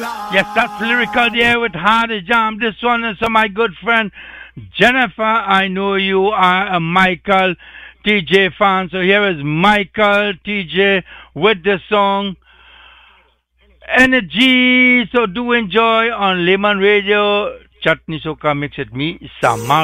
Yes, that's lyrical there with Hardy Jam. This one is for my good friend Jennifer. I know you are a Michael TJ fan, so here is Michael TJ with the song Energy. So do enjoy on Lemon Radio. Chutney Soka mix with me, Samar.